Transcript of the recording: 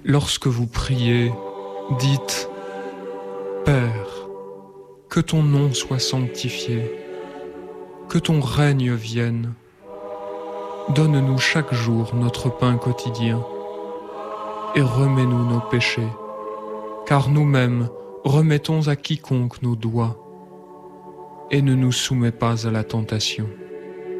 Lorsque vous priez, dites « Père, que ton nom soit sanctifié, que ton règne vienne. Donne-nous chaque jour notre pain quotidien et remets-nous nos péchés, car nous-mêmes remettons à quiconque nos doigts, et ne nous soumets pas à la tentation. »